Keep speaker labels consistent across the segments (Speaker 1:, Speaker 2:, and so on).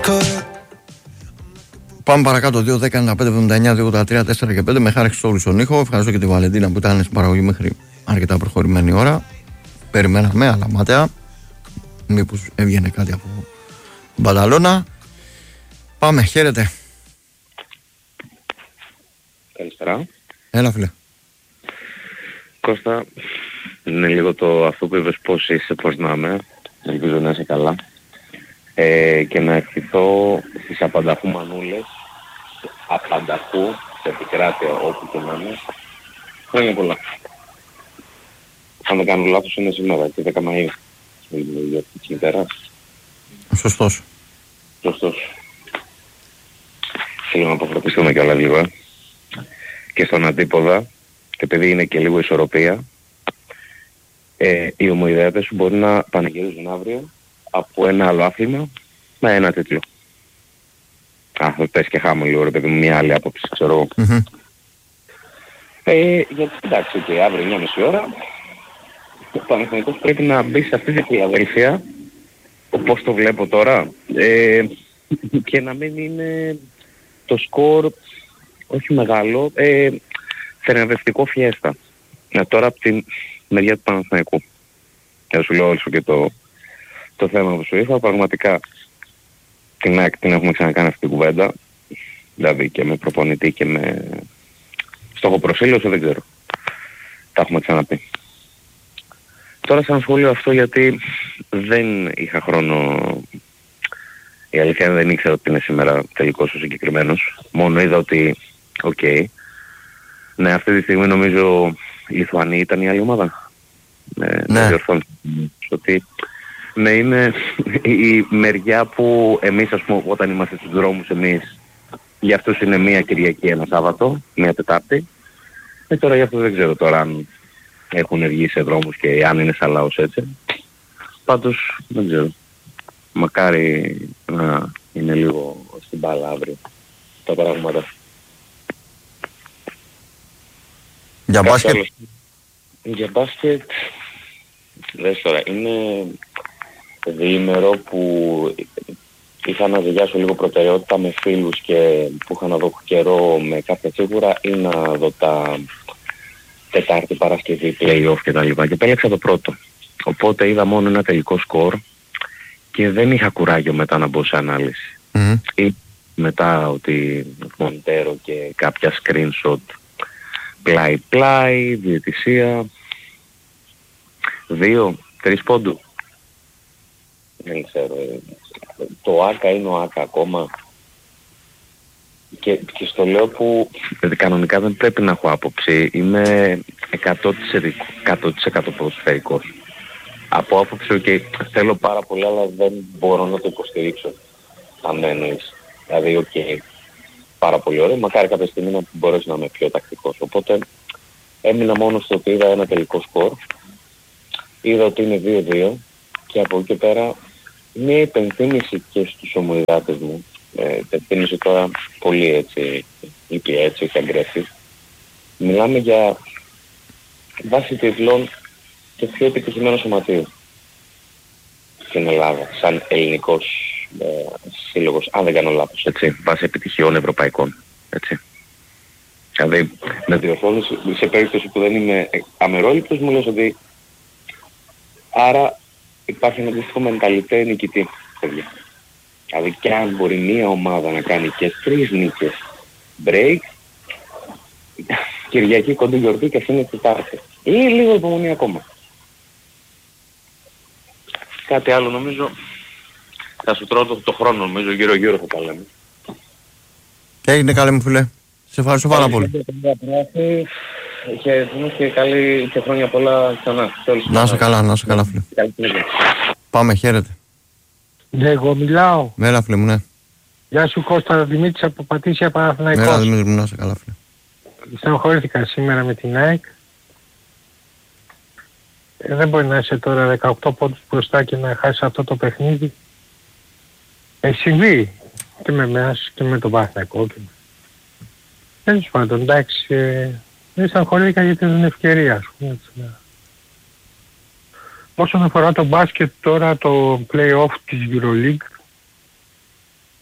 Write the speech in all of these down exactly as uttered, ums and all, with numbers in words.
Speaker 1: Πάμε παρακάτω. Δύο δέκα ενενήντα πέντε εβδομήντα εννιά δύο ογδόντα τρία τέσσερα και πέντε. Με χάρη Χριστόδουλου στον ήχο. Ευχαριστώ και τη Βαλεντίνα που ήταν στην παραγωγή μέχρι αρκετά προχωρημένη ώρα. Περιμέναμε, αλλά μάταια. Μήπως έβγαινε κάτι από την Μπανταλώνα. Πάμε, χαίρετε.
Speaker 2: Καλησπέρα.
Speaker 1: Έλα, φίλε.
Speaker 2: Κώστα, είναι λίγο το αυτό που είπες, πώς είσαι, πώς να είμαι. Ελπίζω να είσαι καλά. Ε, και να ευχηθώ στις απανταχού μανούλες, απανταχού, σε επικράτεια όπου και να είναι. Χρόνια πολλά. Αν δεν κάνω λάθος είναι σήμερα και δέκα Μαΐου. Για τη μητέρα.
Speaker 1: Σωστός.
Speaker 2: Σωστός. Θέλω να αποφροντιστούμε κιόλας λίγο. Ε. Και στον αντίποδα, και επειδή είναι και λίγο ισορροπία, ε, οι ομοειδέατες σου μπορεί να πανηγυρίζουν αύριο από ένα άλλο άθλημα με ένα τίτλο. Α, θα πες και χάμω λίγο ρε παιδί μου, μια άλλη άποψη, ξέρω εγώ. Mm-hmm. Ε, γιατί εντάξει, και αύριο εννιά και μισή ώρα ο Παναθηναϊκός πρέπει να μπει σε αυτή τη Φιλαδέλφια, όπως το βλέπω τώρα, ε, και να μην είναι το σκορ όχι μεγάλο, ε, θεραπευτικό φιέστα. Ε, τώρα από τη μεριά του Παναθηναϊκού. Και σου λέω όλο και το, το θέμα που σου είπα, πραγματικά την ΑΕΚ την έχουμε ξανακάνει αυτή την κουβέντα, δηλαδή και με προπονητή και με στόχο προσήλωση, δεν ξέρω. Τα έχουμε ξαναπεί. Τώρα σαν σχόλιο αυτό, γιατί δεν είχα χρόνο, η αλήθεια δεν ήξερα ότι είναι σήμερα τελικός ο συγκεκριμένος, μόνο είδα ότι, οκ, okay, ναι, αυτή τη στιγμή νομίζω η Λιθουανία ήταν η άλλη ομάδα. Ναι, ναι. Διορθώνω ότι ναι, είναι η μεριά που εμείς, ας πούμε, όταν είμαστε στους δρόμους εμείς, για αυτούς είναι μία Κυριακή, ένα Σάββατο, μία Τετάρτη. Και τώρα για αυτό δεν ξέρω τώρα αν έχουν βγει σε δρόμους και αν είναι σαν λαός έτσι. Πάντως δεν ξέρω. Μακάρι να είναι λίγο στην μπάλα αύριο τα πράγματα.
Speaker 1: Για μπάσκετ.
Speaker 2: Άλλο... Για μπάσκετ, δες τώρα, είναι διήμερο που είχα να ζυγιάσω λίγο προτεραιότητα με φίλους και που είχα να δω καιρό με κάποια σίγουρα ή να δω τα Τετάρτη, Παρασκευή, play-off και τα λοιπά. Και επέλεξα το πρώτο. Οπότε είδα μόνο ένα τελικό σκορ και δεν είχα κουράγιο μετά να μπω σε ανάλυση. Mm-hmm. Ή μετά ότι Μοντέρο και κάποια screenshot πλάι-πλάι, διαιτησία, δύο, τρεις πόντου. Δεν ξέρω. Το ΆΚΑ είναι ο ΆΚΑ ακόμα. Και, και στο λέω που δηλαδή, κανονικά δεν πρέπει να έχω άποψη. Είμαι εκατό τοις εκατό ποδοσφαιρικός. Από άποψη και okay, θέλω πάρα πολύ, αλλά δεν μπορώ να το υποστηρίξω. Αν εννοείς. Δηλαδή, οκ, okay, πάρα πολύ ωραίο. Μακάρι κάποια στιγμή να μπορέσει να είμαι πιο τακτικός. Οπότε έμεινα μόνο στο ότι είδα ένα τελικό σκορ. Είδα ότι είναι δύο δύο και από εκεί και πέρα μια υπενθύμηση και στους ομοειδάτες μου. Ε, υπενθύμηση τώρα πολύ έτσι, ήπια έτσι, όχι αγκρέφης. Μιλάμε για βάση τίτλων και πιο επιτυχημένο σωματείο στην Ελλάδα, σαν ελληνικός ε, σύλλογος, αν δεν κάνω λάθος, έτσι, βάση επιτυχιών ευρωπαϊκών, έτσι. Δηλαδή, με διορθώνεις, σε περίπτωση που δεν είμαι αμερόληπτος, μου λες ότι άρα υπάρχει ένα αντίστοιχο μενταλιτέ νικητή, παιδιά. Δηλαδή, και αν μπορεί μία ομάδα να κάνει και τρεις νίκες break, Κυριακή κοντή γιορτή και αυτή είναι Τετάρτη. Ή λίγο υπομονή ακόμα. Κάτι άλλο νομίζω, θα σου τρώω το, το χρόνο νομίζω, γύρω γύρω θα τα λέμε.
Speaker 1: Έγινε καλέ μου φίλε. Σε ευχαριστώ πάρα πολύ.
Speaker 2: Και και καλή και χρόνια πολλά ξανά.
Speaker 1: Να είσαι καλά, να είσαι καλά φίλε. Πάμε, χαίρετε.
Speaker 3: Ναι, εγώ μιλάω.
Speaker 1: Μέρα φίλε μου, ναι.
Speaker 3: Γεια σου Κώστα, Δημήτρης από Πατήσια Παναθηναϊκός.
Speaker 1: Μέρα Δημήτρη μου, να είσαι καλά φίλε.
Speaker 3: Στενοχωρήθηκα σήμερα με την ΑΕΚ. Ε, δεν μπορεί να είσαι τώρα δεκαοκτώ πόντους μπροστά και να χάσεις αυτό το παιχνίδι. Έχει συμβεί και με εμάς και με τον Παναθηναϊκό. Και... τέλος πάντων, εντάξει, ε, δεν στενοχωρήθηκα γιατί δεν είναι ευκαιρία, ας πούμε. Έτσι, ναι. Όσον αφορά το μπάσκετ τώρα, το play-off της EuroLeague,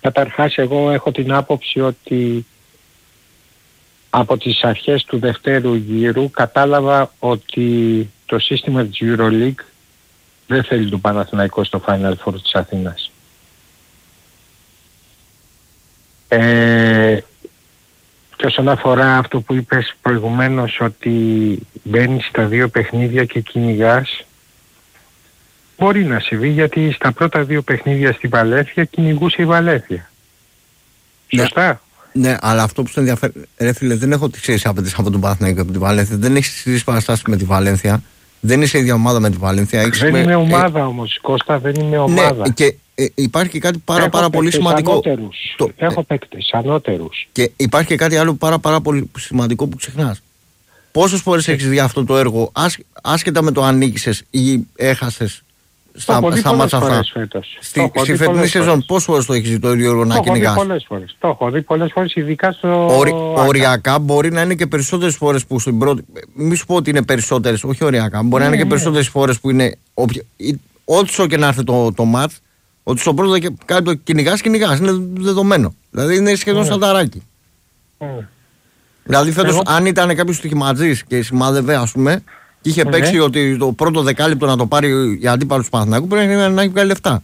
Speaker 3: Καταρχάς εγώ έχω την άποψη ότι από τις αρχές του δευτέρου γύρου κατάλαβα ότι το σύστημα της EuroLeague δεν θέλει τον Παναθηναϊκό στο Final Four της Αθήνας. Ε, και όσον αφορά αυτό που είπες προηγουμένως ότι μπαίνεις στα δύο παιχνίδια και κυνηγάς, μπορεί να συμβεί γιατί στα πρώτα δύο παιχνίδια στη Βαλένθια κυνηγούσε η Βαλένθια.
Speaker 1: Ναι.
Speaker 3: Σωστά.
Speaker 1: Ναι, αλλά αυτό που σε ενδιαφέρει, ρε φίλε, δεν έχω τις ξέρεις απαιτήσεις από τον Παναθηναϊκό από τη Βαλένθια. Δεν έχεις τις παραστάσεις με τη Βαλένθια. Δεν είσαι ίδια ομάδα με τη Βαλένθια.
Speaker 3: Δεν με... είμαι ομάδα ε... όμως, Κώστα, δεν είμαι ομάδα.
Speaker 1: Ναι, και ε, υπάρχει και κάτι πάρα,
Speaker 3: έχω
Speaker 1: πάρα πολύ σημαντικό.
Speaker 3: Το... Έχω παίκτες ανώτερους.
Speaker 1: Και υπάρχει και κάτι άλλο πάρα, πάρα πολύ σημαντικό που ξεχνάς. Πόσες φορές έχεις δει αυτό το έργο, άσ, άσχετα με το αν νίκησες ή έχασες στα, στα μάτσα αυτά. Στη, στη φετινή σεζόν, πόσες φορές το έχεις δει το ίδιο έργο να κυνηγάς?
Speaker 3: Το έχω δει πολλές φορές. Το έχω δει πολλές φορές, ειδικά στο...
Speaker 1: Ορι, οριακά μπορεί να είναι και περισσότερες φορές που στην πρώτη... Μη σου πω ότι είναι περισσότερες, όχι οριακά. Μπορεί ναι, να είναι και περισσότερες φορές που είναι... Όσο και να έρθει το, το μάτς, ότι στο πρώτο και κάτι το κυνηγάς, κυνηγάς. Είναι δεδομένο. Δηλαδή είναι σχεδόν mm. σαν ταράκι. Mm. Δηλαδή φέτος Εγώ... αν ήταν κάποιος στοιχηματζής και σημάδευε, ας πούμε, και είχε mm. παίξει ότι το πρώτο δεκάλεπτο να το πάρει για αντίπαλος του Παναθηναϊκού, πρέπει να, να έχει βγάλει λεφτά.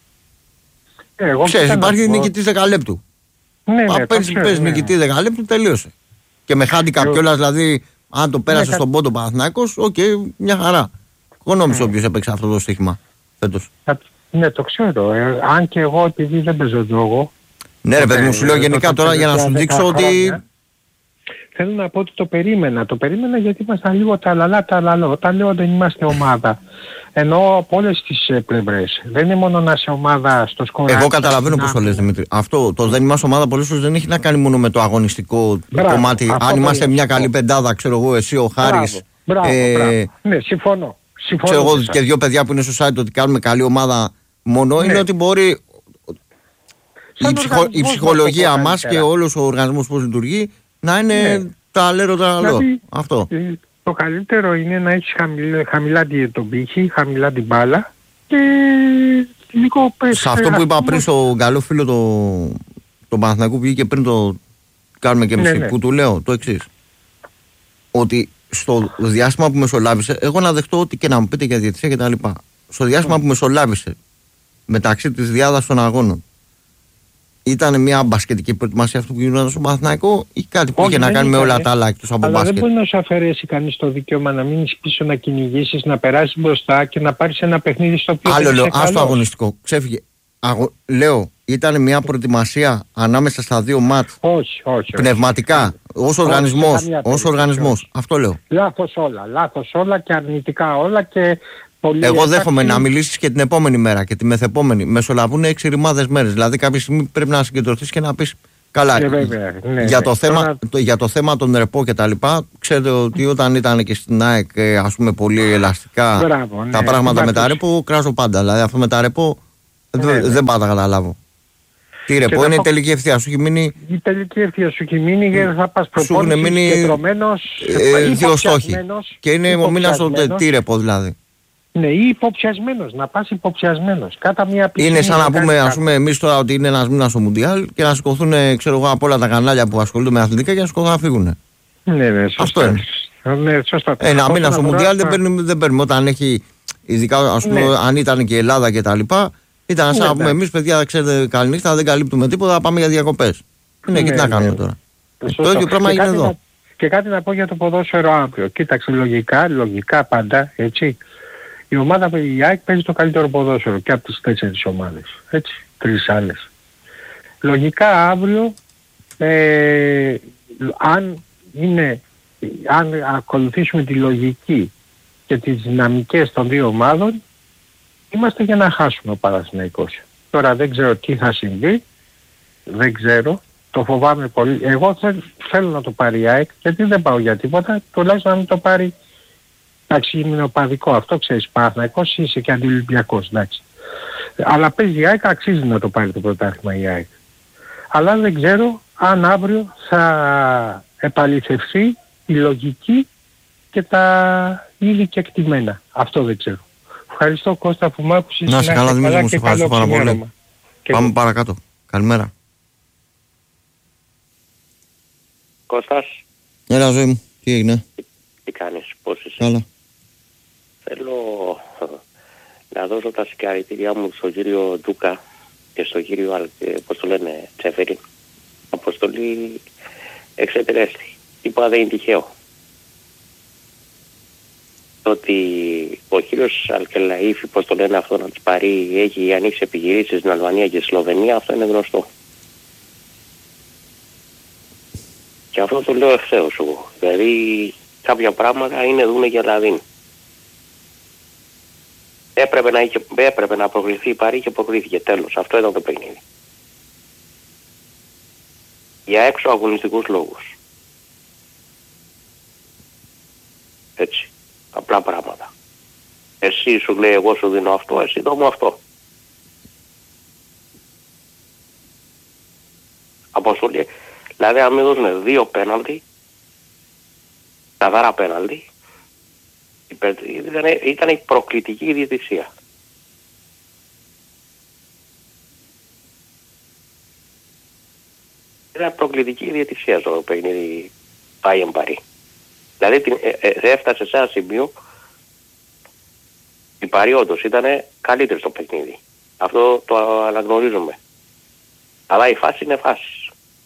Speaker 3: Εγώ
Speaker 1: ξέρεις, υπάρχει νικητής δεκαλέπτου.
Speaker 3: Ναι, ναι,
Speaker 1: παίζει ναι. νικητή δεκαλέπτου, τελείωσε. Και με handicap κιόλας, δηλαδή, αν το πέρασε ναι, στον πόντο Παναθηναϊκός, οκ, okay, μια χαρά. Εγώ νόμιζα όποιος έπαιξε αυτό το στοίχημα φέτος.
Speaker 3: Ναι, το ξέρω. Ε, αν και εγώ, επειδή δεν παίζω τζόγο.
Speaker 1: Ναι, ρε παιδί μου, σου λέω γενικά τώρα για να σου δείξω ότι.
Speaker 3: Θέλω να πω ότι το περίμενα. Το περίμενα γιατί ήμασταν λίγο ταλαλά, ταλαλό. Όταν λέω δεν είμαστε ομάδα. Εννοώ από όλες τις ε, πλευρές. Δεν είναι μόνο να είσαι ομάδα στο σκορ.
Speaker 1: Εγώ καταλαβαίνω πώς το λες, Δημήτρη. Αυτό το δεν είμαστε ομάδα πολλές φορές δεν έχει να κάνει μόνο με το αγωνιστικό μπράβο, κομμάτι. Αν είμαστε μια καλή πεντάδα, ξέρω εγώ, εσύ, ο Χάρης.
Speaker 3: Μπράβο, ε, μπράβο. Ναι, συμφωνώ.
Speaker 1: Συμφωνώ ξέρω εγώ και δύο παιδιά που είναι στο site ότι κάνουμε καλή ομάδα μόνο ναι. είναι ότι μπορεί η, ψυχο, η ψυχολογία μας και όλος ο οργανισμός πώς λειτουργεί να είναι ναι. τα λέρο τα άλλο. Δηλαδή, αυτό.
Speaker 3: Το καλύτερο είναι να έχεις χαμηλά, χαμηλά τον πύχη, χαμηλά την μπάλα και λίγο πες.
Speaker 1: Σε αυτό που είπα πριν στον καλό φίλο τον το Παναθηναϊκού που βγήκε πριν το κάνουμε και εμείς ναι, ναι. που του λέω το εξής. Ότι στο διάστημα που μεσολάβησε, εγώ να δεχτώ ότι και να μου πείτε για διαιτησία και τα λοιπά. Στο διάστημα mm. που μεσολάβησε μεταξύ της διάδρασης των αγώνων, ήταν μια μπασκετική προετοιμασία αυτό που γινόταν στο Παναθηναϊκό ή κάτι που είχε να κάνει με όλα τα άλλα εκτός από
Speaker 3: αλλά
Speaker 1: μπάσκετ?
Speaker 3: Δεν μπορεί να σου αφαιρέσει κανείς το δικαίωμα να μείνεις πίσω, να κυνηγήσεις, να περάσεις μπροστά και να πάρεις ένα παιχνίδι στο οποίο
Speaker 1: άλλο
Speaker 3: δεν
Speaker 1: λέω,
Speaker 3: είσαι
Speaker 1: ας το αγωνιστικό. Ξέφυγε. Αγω... Λέω, ήταν μια προετοιμασία ανάμεσα στα δύο μάτ.
Speaker 3: Όχι, όχι.
Speaker 1: Πνευματικά, ως οργανισμός. Ως οργανισμός. Αυτό λέω.
Speaker 3: Λάθος όλα. Λάθος όλα και αρνητικά όλα και.
Speaker 1: Εγώ δέχομαι να μιλήσεις και την επόμενη μέρα και τη μεθεπόμενη. Μεσολαβούν έξι ρημάδες μέρες. Δηλαδή, κάποια στιγμή πρέπει να συγκεντρωθείς και να πεις καλά.
Speaker 3: Και βέβαια, ναι,
Speaker 1: για,
Speaker 3: ναι.
Speaker 1: το θέμα,
Speaker 3: Τώρα...
Speaker 1: το, για το θέμα των ρεπό και τα λοιπά, ξέρετε ότι όταν ήταν και στην ΑΕΚ, ας πούμε, πολύ ελαστικά
Speaker 3: Μπράβο, ναι.
Speaker 1: τα πράγματα
Speaker 3: ναι.
Speaker 1: με τα ρεπό, κράζω πάντα. Δηλαδή, αυτό με τα ρεπό
Speaker 3: ναι,
Speaker 1: δεν,
Speaker 3: ναι.
Speaker 1: δεν πάω να καταλάβω. Τι ρεπό είναι η τελική ευθεία. Σου έχει μείνει.
Speaker 3: Η τελική ευθεία σου έχει μείνει γιατί θα πας προπόνηση
Speaker 1: μείνει...
Speaker 3: κεντρωμένος.
Speaker 1: Ε, δύο στόχοι. Και είναι ο μήνας τι ρεπό δηλαδή.
Speaker 3: Ναι, ή υποψιασμένος, να πας υποψιασμένος. Κάτα μια
Speaker 1: είναι σαν να πούμε, ας πούμε, εμείς τώρα ότι είναι ένας μήνας στο Μουντιάλ και να σηκωθούν, ξέρω εγώ, από όλα τα κανάλια που ασχολούνται με αθλητικά και να σηκωθούν να φύγουν.
Speaker 3: Ναι, ναι, σωστά. Αυτό είναι. Ναι, σωστά.
Speaker 1: Ένα μήνα στο Μουντιάλ δεν παίρνουμε, δεν παίρνουμε. Όταν έχει, ειδικά ας πούμε, ναι. αν ήταν και η Ελλάδα και τα λοιπά, ήταν σαν ναι, να πούμε, ναι. εμείς παιδιά, ξέρετε, καληνύχτα, δεν καλύπτουμε τίποτα, πάμε για διακοπές. Ναι, ναι, και τι να κάνουμε τώρα. Το ίδιο πράγμα έγινε εδώ.
Speaker 3: Και κάτι να πω για το ποδόσφαιρο αύριο. Κοίταξε, λογικά, λογικά πάντα, έτσι. Η ομάδα η ΑΕΚ παίζει το καλύτερο ποδόσφαιρο και από τις τέσσερις ομάδες. Έτσι, τρεις άλλες. Λογικά αύριο, ε, αν, είναι, αν ακολουθήσουμε τη λογική και τις δυναμικές των δύο ομάδων, είμαστε για να χάσουμε ο Παναθηναϊκός. Τώρα δεν ξέρω τι θα συμβεί, δεν ξέρω, το φοβάμαι πολύ. Εγώ δεν θέλω να το πάρει η ΑΕΚ, γιατί δεν πάω για τίποτα, τουλάχιστον να μην το πάρει. Εντάξει, είναι οπαδικό αυτό, ξέρεις, Παναθηναϊκός είσαι και αντιολυμπιακός, εντάξει. Αλλά παίζει η ΑΕΚ, αξίζει να το πάρει το πρωτάθλημα η ΑΕΚ. Αλλά δεν ξέρω αν αύριο θα επαληθευθεί η λογική και τα ήδη κεκτημένα. Αυτό δεν ξέρω. Ευχαριστώ Κώστα που μ' άκουσες.
Speaker 1: Να σε καλά Δημήτρη μου, σε ευχαριστώ πάρα πολύ. Πάμε παρακάτω. Καλημέρα.
Speaker 4: Κώστας.
Speaker 1: Έλα, ζωή μου. Τι έγινε?
Speaker 4: Τι, τι κάνεις, πώς είσαι?
Speaker 1: Καλά.
Speaker 4: Θέλω να δώσω τα συγχαρητήριά μου στον κύριο Ντούκα και στον κύριο, πώς το λένε, Τσέφερη. Αποστολή εξετρέστη. Είπα δεν είναι τυχαίο. Ότι ο κύριος Αλκελαΐφη, πώς το λένε αυτό, να τις πάρει, έχει ανοίξει επιχειρήσεις στην Αλβανία και στη Σλοβενία, αυτό είναι γνωστό. Και αυτό το λέω ευθέως εγώ. Δηλαδή κάποια πράγματα είναι δούνε και λαδίν. Έπρεπε να, είχε, έπρεπε να προκληθεί η Παρή και προκλήθηκε. Τέλος. Αυτό ήταν το παιχνίδι. Για έξω αγωνιστικούς λόγους. Έτσι. Απλά πράγματα. Εσύ σου λέει εγώ σου δίνω αυτό, εσύ δω μου αυτό. Αποστολή. Δηλαδή αν μην δώσουν δύο πέναλτι, καθαρά πέναλτι, ήταν, ήταν η προκλητική διαιτησία. Ήταν προκλητική διαιτησία στο παιχνίδι Bayern Paris. Δηλαδή την, ε, ε, έφτασε σε ένα σημείο η Paris όντως ήταν καλύτερη στο παιχνίδι. Αυτό το αναγνωρίζουμε. Αλλά η φάση είναι φάση.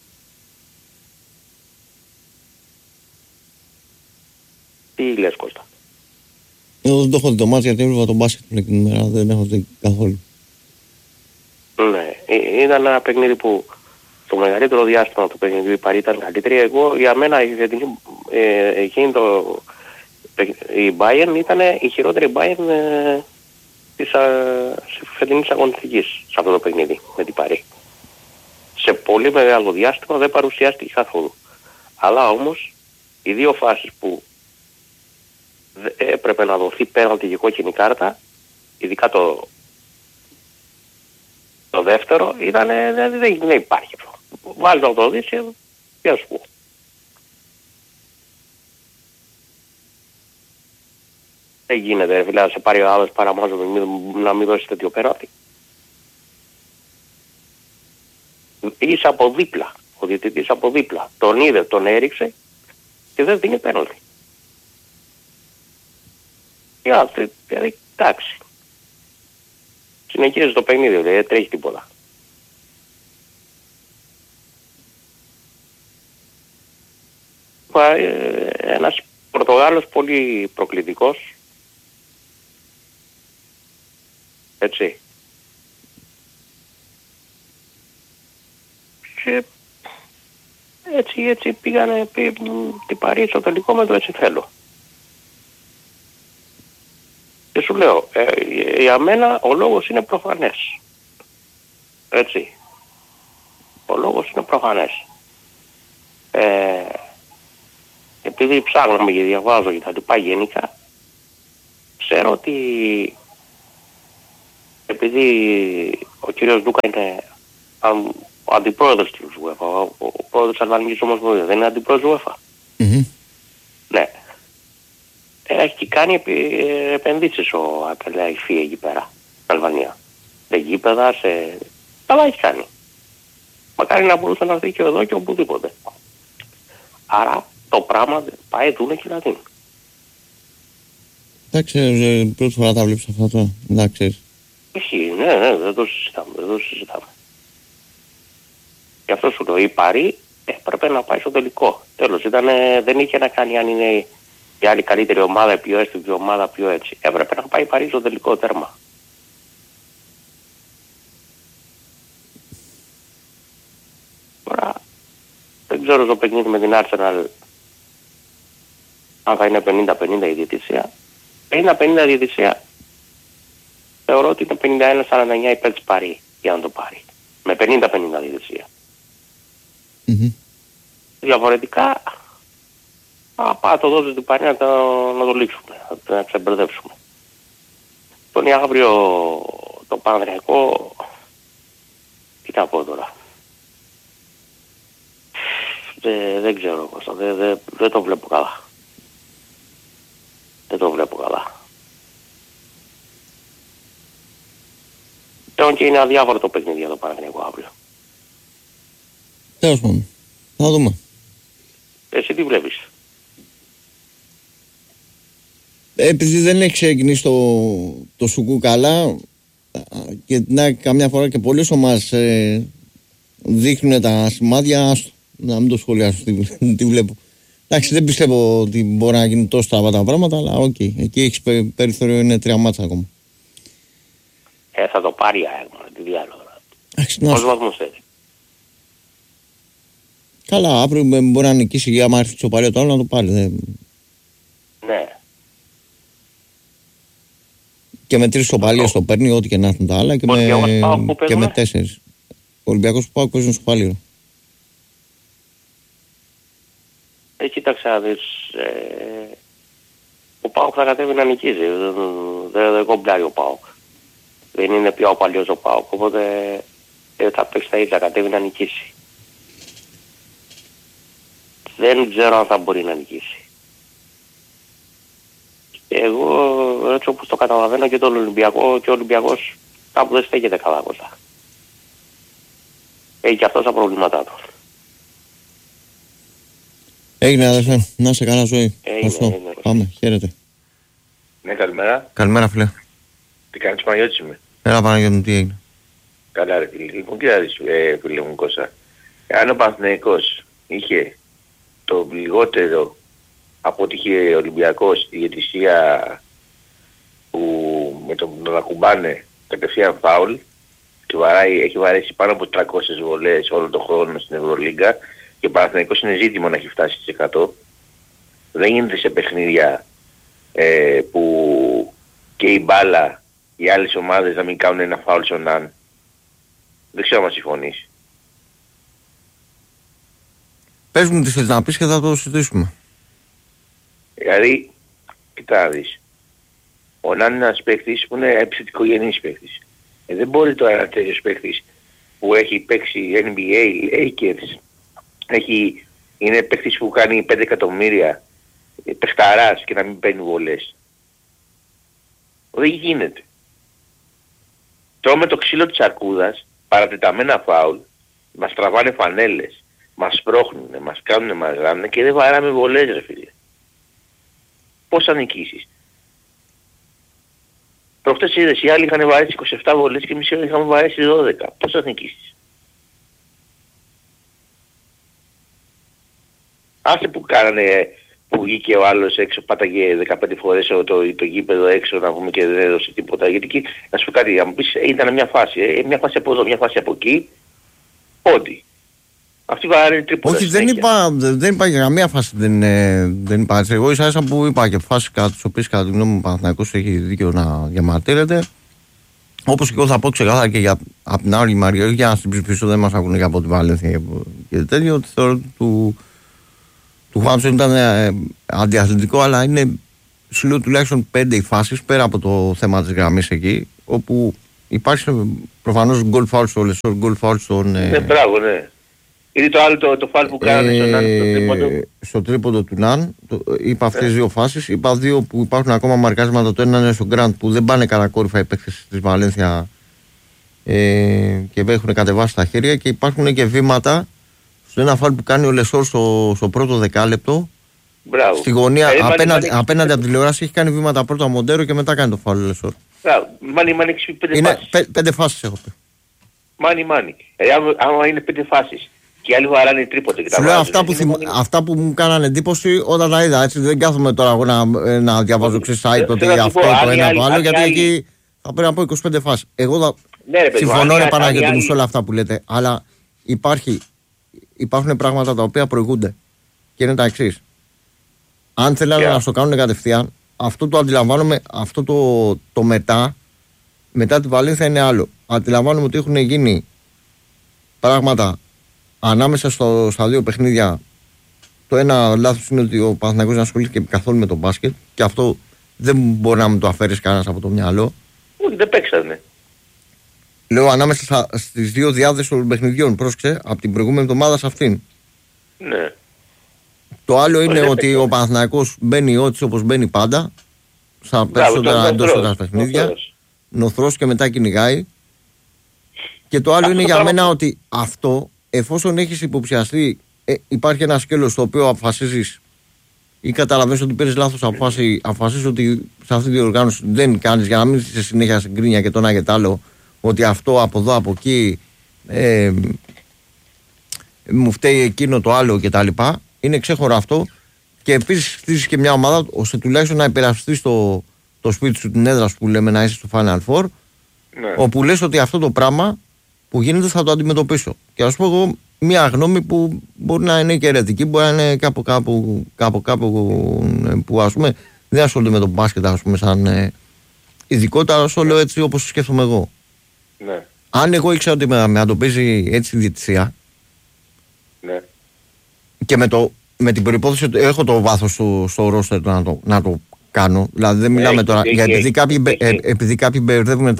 Speaker 4: Τι λες Κώστα?
Speaker 1: Εγώ δεν το έχω δει το μάτς γιατί έβλεπα τον μπάσκετ την ημέρα, δεν έχω δει καθόλου.
Speaker 4: Ναι, ήταν ένα παιχνίδι που το μεγαλύτερο διάστημα του παιχνιδιού η Paris ήταν καλύτερη. Εγώ για μένα ε, εκείνη το, η Bayern ήταν η χειρότερη Bayern ε, της φετινής αγωνιστικής σε αυτό το παιχνίδι με την Paris. Σε πολύ μεγάλο διάστημα δεν παρουσιάστηκε καθόλου. Αλλά όμως οι δύο φάσεις που έπρεπε να δοθεί πέναλτι και κόκκινη κάρτα, ειδικά το, το δεύτερο, ήταν, δεν, δεν, δεν υπάρχει αυτό. Βάζεις να το δεις και ας πω. Δεν γίνεται φίλε να σε πάρει ο άλλος παραμάζω να μην δώσει τέτοιο πέναλτι. Είσαι από δίπλα, ο διαιτητής από δίπλα. Τον είδε, τον έριξε και δεν δίνει πέναλτι. Δηλαδή, εντάξει. Συνεχίζει το παιχνίδι, δηλαδή, δεν τρέχει τίποτα. Ένας Πορτογάλος πολύ προκλητικός. Έτσι. Και έτσι, έτσι πήγανε πή, την Παρί στο τελικό με το έτσι θέλω. Και σου λέω, ε, για μένα ο λόγος είναι προφανές. Έτσι. Ο λόγος είναι προφανές. Ε, επειδή ψάχναμε και διαβάζω και τα λοιπά γενικά, ξέρω ότι επειδή ο κύριος Ντούκα είναι ο αντιπρόεδρος της UEFA, ο, ο πρόεδρος της Αλβανικής Ομοσπονδίας, δεν είναι αντιπρόεδρος UEFA. Mm-hmm. Ναι. Έχει κάνει επι, επενδύσεις ο Αλκελαΐφη εκεί πέρα, στην Αλβανία. Σε γήπεδα, σε... Αλλά έχει κάνει. Μακάρι να μπορούσε να έρθει και εδώ και οπουδήποτε. Άρα το πράγμα πάει δούνε και να δίνει.
Speaker 1: Εντάξει, πρώτη φορά τα βλέπεις αυτά τώρα. Εντάξει.
Speaker 4: Ισχύει, ναι, ναι, δεν το συζητάμε, δεν το συζητάμε. Γι' αυτό σου λέω, η Παρί έπρεπε να πάει στο τελικό. Τέλος, ήτανε, δεν είχε να κάνει αν είναι η άλλη καλύτερη ομάδα, πιο έστω, ομάδα πιο έτσι. Έπρεπε να πάει η Παρί στο τελικό τέρμα. Τώρα, δεν ξέρω στο παιχνίδι με την Arsenal αν θα είναι πενήντα πενήντα η διαιτησία. πενήντα πενήντα η διαιτησία θεωρώ ότι είναι πενήντα ένα σαράντα εννιά υπέρ της Παρί για να το πάρει. Με πενήντα πενήντα διαιτησία. Mm-hmm. Διαφορετικά, α, πάει το δώσει την Παρί να το, να το λήξουμε, να, να ξεμπερδεύσουμε. Τον αύριο το Παναθηναϊκό, τι να πω τώρα. Δεν, δεν ξέρω Κώστα, δεν, δεν, δεν το βλέπω καλά. Δεν το βλέπω καλά. Πλέον και είναι αδιάφορο το παιχνίδι για το Παναθηναϊκό αύριο.
Speaker 1: Τέλος πάντων. Θα δούμε.
Speaker 4: Εσύ τι βλέπεις?
Speaker 1: Επειδή δεν έχει ξεκινήσει το, το σουκού καλά και να, καμιά φορά και πολλές ομάδες ε, δείχνουν τα σημάδια, να μην το σχολιάσω, τι, τι βλέπω. Εντάξει, δεν πιστεύω ότι μπορεί να γίνουν τόσο στραβά τα πράγματα, αλλά οκ, okay, εκεί έχεις περιθώριο, είναι τρία μάτσα ακόμα.
Speaker 4: Ε, θα το πάρει η ΑΕΚ, τι διάλογο.
Speaker 1: Πόσους
Speaker 4: βαθμούς θέλει?
Speaker 1: Καλά, αύριο μπορεί να νικήσει για άμα έρθει στο παλιό το άλλο να το πάρει. Δεν...
Speaker 4: Ναι.
Speaker 1: Και με τρεις σοπαλίες το παίρνει, ό,τι και να έρθουν τα άλλα, και, με... και με τέσσερις. Ο Ολυμπιακός που πάω παίζουν σοπαλίο.
Speaker 4: Ε, κοίταξε να δεις, ε, ο ΠΑΟΚ θα κατέβει να νικήσει, δεν, δεν, δεν κομπλάρει ο ΠΑΟΚ. Δεν είναι πια ο παλιός ο ΠΑΟΚ, οπότε ε, θα παίξει τα ίδια, κατέβει να νικήσει. Δεν ξέρω αν θα μπορεί να νικήσει. Εγώ έτσι όπως το καταλαβαίνω και τον Ολυμπιακό, και ο Ολυμπιακός κάπου δεν στέκεται καλά κοντά. Έχει και αυτός τα προβλήματά του.
Speaker 1: Έγινε αδερφέ, να είσαι καλά ζωή.
Speaker 4: Έγινε, έγινε.
Speaker 1: Πάμε, χαίρετε.
Speaker 2: Ναι, καλημέρα.
Speaker 1: Καλημέρα φίλε.
Speaker 2: Τι κάνεις, Παναγιώτης είμαι?
Speaker 1: Έλα Παναγιώτη μου, τι έγινε?
Speaker 2: Καλά ρε φίλε. Λοιπόν, κοίταξε ε, φίλε μου Κώστα. Αν ο Παναθηναϊκός είχε το λιγότερο από ό,τι είχε ο Ολυμπιακός η διαιτησία που με τον το να κουμπάνε κατευθείαν φάουλ και βαράει, έχει βαρέσει πάνω από τριακόσιες βολές όλο τον χρόνο στην Ευρωλίγκα και ο Παναθηναϊκός είναι ζήτημα να έχει φτάσει στις εκατό. Δεν γίνεται σε παιχνίδια ε, που και η μπάλα οι άλλες ομάδες να μην κάνουν ένα φάουλ στον αν. Δεν ξέρω αν συμφωνείς.
Speaker 1: Πες μου τι θες να πεις και θα το συζητήσουμε.
Speaker 2: Δηλαδή, κοιτά να δεις. Ο Νάν είναι ένας παίκτης που είναι επιθετικογενής παίκτης. Ε, δεν μπορεί τώρα ένα τέτοιος παίκτης που έχει παίξει N B A, Lakers, έχει, είναι παίκτης που κάνει πέντε εκατομμύρια, παιχταράς και να μην παίρνει βολές. Δεν γίνεται. Τρώμε το ξύλο της αρκούδας, παρατεταμένα φάουλ, μας τραβάνε φανέλες, μας σπρώχνουνε, μας κάνουνε, μας γράνουνε και δεν βαράμε βολές ρε φίλε. Πώς θα νικήσεις? Προχτές είδες, οι άλλοι είχαν βαρέσει είκοσι επτά βολές και εμείς είχαμε βαρέσει δώδεκα. Πώς θα νικήσεις? Άσε που κάνανε, που βγήκε ο άλλος έξω, πάταγε δεκαπέντε φορές το, το, το γήπεδο έξω να πούμε και δεν έδωσε τίποτα. Γιατί εκεί, να σου πω κάτι, να μου πεις, ήταν μια φάση, ε, μια φάση από εδώ, μια φάση από εκεί, πόντι. Αυτή βαράνε τρίποτα.
Speaker 1: Όχι, δεν είπα, δεν είπα για καμία φάση, δεν, δεν είπα έτσι. Εγώ ίσα ίσα που είπα και φάση κατά τις οποίες κατά τη γνώμη μου ο Παναθηναϊκός έχει δίκιο να διαμαρτύρεται. Όπως και εγώ θα πω ξεκάθαρα και για, από την άλλη μεριά, για να συμπληρωθήσω, δεν μας ακούνε και από τη Βαλένθια και τέτοιο, ότι θεωρώ ότι του, του Χουάντσον ήταν ε, αντιαθλητικό, αλλά είναι συλλογή τουλάχιστον πέντε οι φάσεις πέρα από το θέμα της γραμμής εκεί, όπου υπάρχει προφανώς γκολ φάουλ στο Λεσόρ, γκολ φάουλ στον... Ε,
Speaker 2: ναι, μπράβο, ναι. Είναι το άλλο το, το φάουλ που κάνανε στον Ναν στο τρίποντο.
Speaker 1: Στο τρίποντο του Ναν, το, είπα αυτές τις δύο φάσεις. Είπα δύο που υπάρχουν ακόμα μαρκάσματα. Το ένα είναι στο Γκραντ που δεν πάνε κατακόρυφα οι παίκτες της Βαλένθια ε, και έχουν κατεβάσει τα χέρια. Και υπάρχουν και βήματα στο ένα φάουλ που κάνει ο Λεσόρ στο, στο πρώτο δεκάλεπτο.
Speaker 2: Μπράβο.
Speaker 1: Στη γωνία
Speaker 2: ε,
Speaker 1: απέναντι,
Speaker 2: μάνι,
Speaker 1: απέναντι από τη τηλεόραση έχει κάνει βήματα πρώτα ο Μοντέρο και μετά κάνει το φάουλ ο Λεσόρ.
Speaker 2: Μπράβο. Μάνι, μάνι, έχεις πει πέντε
Speaker 1: είναι
Speaker 2: φάσεις.
Speaker 1: Πέ, πέντε φάσεις έχω πει.
Speaker 2: Μάνι, μάνι. Ε, άμα, άμα είναι πέντε φάσεις. Και οι άλλοι βαράνε τρίποτε και τα
Speaker 1: βάζουν.
Speaker 2: Αυτά,
Speaker 1: που θυμ... αυτά που μου κάνανε εντύπωση όταν τα είδα, έτσι, δεν κάθομαι τώρα εγώ να, να διαβάζω ξέρεις site ότι αυτό το ένα το άλλο, γιατί εκεί θα πρέπει να πω είκοσι πέντε φάσεις. Εγώ θα... ναι, ρε, συμφωνώ ρε Παναγιώτη μου σε όλα αυτά που λέτε, αλλά υπάρχει, υπάρχουν πράγματα τα οποία προηγούνται και είναι τα εξής. Αν θέλανε yeah. να στο κάνουν κατευθείαν, αυτό το αντιλαμβάνομαι, αυτό το, το μετά, μετά τη Βαλένθια είναι άλλο. Αντιλαμβάνομαι ότι έχουν γίνει πράγματα ανάμεσα στο, στα δύο παιχνίδια. Το ένα λάθος είναι ότι ο Παναθηναϊκός δεν ασχολήθηκε καθόλου με το μπάσκετ και αυτό δεν μπορεί να μου το αφαίρεις κανένας από το μυαλό.
Speaker 2: Όχι, δεν παίξανε.
Speaker 1: Λέω ανάμεσα στα, στις δύο διάδες των παιχνιδιών, πρόσεξε, από την προηγούμενη εβδομάδα σε αυτήν.
Speaker 2: Ναι.
Speaker 1: Το άλλο είναι ότι παίξανε. Ο Παναθηναϊκός μπαίνει ό,τι όπως μπαίνει πάντα, στα περισσότερα εντός έδρας παιχνίδια, νοθρός και μετά κυνηγάει. Και το άλλο αυτό είναι για πράγμα... μένα ότι αυτό εφόσον έχεις υποψιαστεί, ε, υπάρχει ένα σκέλος στο οποίο αποφασίζεις ή καταλαβαίνεις ότι παίρνεις λάθος απόφαση, αποφασίζεις ότι σε αυτή την οργάνωση δεν κάνεις, για να μην είσαι συνέχεια στην κρίνια και το ένα και το άλλο, ότι αυτό από εδώ, από εκεί, ε, μου φταίει εκείνο το άλλο κτλ. Είναι ξέχωρο αυτό. Και επίσης χτίζεις και μια ομάδα ώστε τουλάχιστον να υπερασπιστείς το, το σπίτι σου, την έδρα σου που λέμε, να είσαι στο Final Four. Ναι. Όπου λες ότι αυτό το πράγμα που γίνεται θα το αντιμετωπίσω. Και να σου πω εγώ μια γνώμη που μπορεί να είναι και αιρετική, μπορεί να είναι κάπου κάπου, κάπου, κάπου που ας πούμε δεν ασχολούνται με το μπάσκετ, ας πούμε, σαν ε, ειδικότητα, αλλά σου λέω έτσι όπως σκέφτομαι εγώ.
Speaker 2: Ναι.
Speaker 1: Αν εγώ ήξερα ότι με, με να το παίζει έτσι η διαιτησία,
Speaker 2: ναι.
Speaker 1: Και με, το, με την προϋπόθεση ότι έχω το βάθος στο, στο ρόστερ να το, να το κάνω. Δηλαδή δεν μιλάμε τώρα.
Speaker 2: Έχει,
Speaker 1: γιατί
Speaker 2: έχει,
Speaker 1: κάποιοι,
Speaker 2: έχει.
Speaker 1: Ε, επειδή κάποιοι μπερδεύουν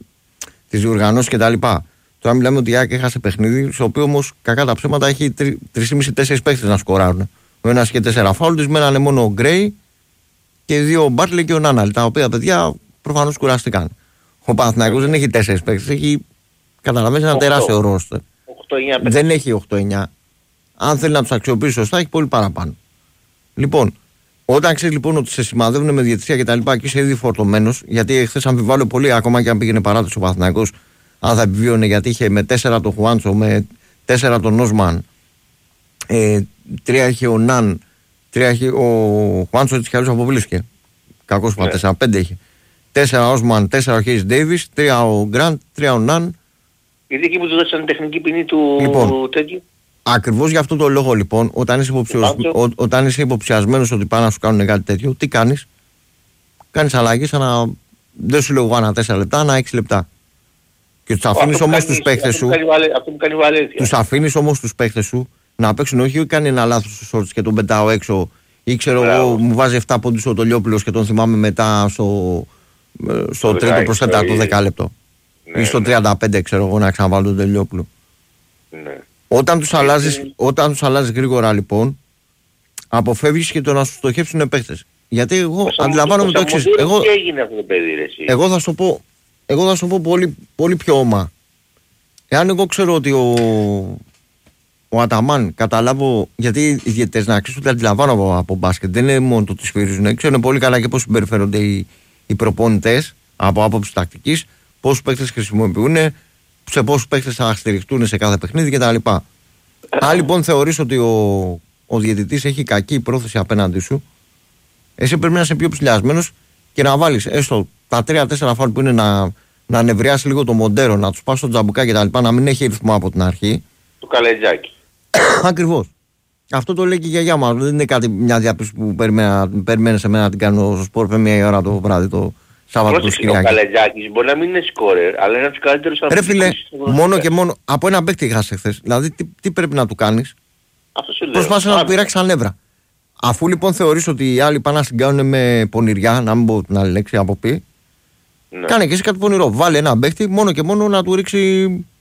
Speaker 1: τις διοργανώσεις κτλ. Τώρα μιλάμε ότι η ΑΕΚ έχασε παιχνίδι, στο οποίο όμως κακά τα ψέματα έχει τρει και μισό τέσσερις παίκτες να σκοράρουν. Ο ένας και τέσσερα φάουλ, της μένανε μόνο ο Γκρέι και δύο ο Μπάρτλε και ο Νάναλ. Τα οποία παιδιά προφανώς κουράστηκαν. Ο Παναθηναϊκός δεν έχει τέσσερις παίκτες, έχει καταλαβαίνεις ένα τεράστιο ρόστερ. Δεν έχει οκτώ εννιά. Αν θέλει να τους αξιοποιήσει σωστά, έχει πολύ παραπάνω. Λοιπόν, όταν ξέρει λοιπόν ότι σε σημαδεύουν με διαιτησία και τα λοιπά και είσαι ήδη φορτωμένος, γιατί χθες αμφιβάλλω πολύ, ακόμα και αν πήγαινε παράτηση ο Παναθηναϊκός, αν θα επιβίωνε, γιατί είχε με τέσσερα τον Χουάντσο, με τέσσερα τον Νόσμαν, ε, τρία είχε ο Ναν, τρία είχε ο Χουάντσο, έτσι κι αλλιώς αποβλήθηκε. Κακός είπα, τέσσερα πέντε είχε. Τέσσερα ο Όσμαν, τέσσερα ο Χέις Ντέιβις, τρία ο Γκραντ, τρία ο Ναν.
Speaker 2: Γιατί εκεί που του δώσαν τεχνική ποινή του
Speaker 1: λοιπόν,
Speaker 2: τέτοιου.
Speaker 1: Ακριβώς για αυτό το λόγο λοιπόν, όταν είσαι, υποψιασ... Ό, όταν είσαι υποψιασμένος ότι πάνε να σου κάνουν κάτι τέτοιο, τι κάνεις? Κάνεις αλλαγή σαν να δεν σου λέω εγώ ανά τέσσερα λεπτά, ανά έξι λεπτά. Και τους αφήνεις όμως τους παίχτες σου, τους αφήνεις όμως τους παίχτες σου να παίξουν, όχι κάνει ένα λάθος στους σόρτς και τον πετάω έξω ή ξέρω εγώ μου βάζει επτά πόντους ο Τολιόπουλος και τον θυμάμαι μετά στο, στο τρίτο προς τέταρτο δεκάλεπτο ή στο τριάντα πέντε ξέρω εγώ να ξαναβάλω τον Τολιόπουλο.
Speaker 2: Ναι.
Speaker 1: Όταν τους αλλάζεις, όταν τους αλλάζεις γρήγορα λοιπόν, αποφεύγεις και το να σου στοχεύσουν παίχτες. Γιατί εγώ αντιλαμβάνομαι το εξής. Εγώ, εγώ θα σου πω, εγώ θα σου πω πολύ, πολύ πιο όμα. Εάν εγώ ξέρω ότι ο, ο Αταμάν καταλάβω, γιατί οι διαιτητές να αξίσουν ότι αντιλαμβάνω από, από μπάσκετ, δεν είναι μόνο το ότι σφυρίζουν, ξέρουν πολύ καλά και πώς συμπεριφέρονται οι, οι προπονητές από άποψη τακτικής, πόσους παίχτες χρησιμοποιούν, σε πόσους παίχτες θα στηριχτούν σε κάθε παιχνίδι κτλ. Αν λοιπόν θεωρείς ότι ο, ο διαιτητής έχει κακή πρόθεση απέναντι σου, εσύ πρέπει να είσαι πιο ψηλιασμένος και να βάλεις έστω τα τρία τέσσερα φάουλ που είναι να, να νευριάσει λίγο το μοντέρο, να τους πας στο τζαμπουκά κτλ. Να μην έχει ρυθμό από την αρχή.
Speaker 2: Του καλετζάκι.
Speaker 1: Ακριβώς. Αυτό το λέει και η γιαγιά μας. Δεν είναι κάτι, μια διάπτωση που περιμένει σε μένα να την κάνω στο σπορ με μία ώρα το βράδυ το Σάββατο το Κυριακή.
Speaker 2: Ο Καλετζάκης μπορεί να μην είναι σκόρερ, αλλά είναι από τους καλύτερους
Speaker 1: ανθρώπους. Ρε φίλε, μόνο και μόνο από ένα παίκτη είχα χθες. Δηλαδή τι, τι πρέπει να του κάνεις? Προσπάθησε να του πειράξει τα νεύρα. Αφού λοιπόν θεωρείς ότι οι άλλοι πάνε να συγκάνουν με πονηριά, να μην πω την άλλη λέξη από πει, ναι. Κάνε και εσύ κάτι πονηρό. Βάλε ένα παίκτη μόνο και μόνο να του ρίξει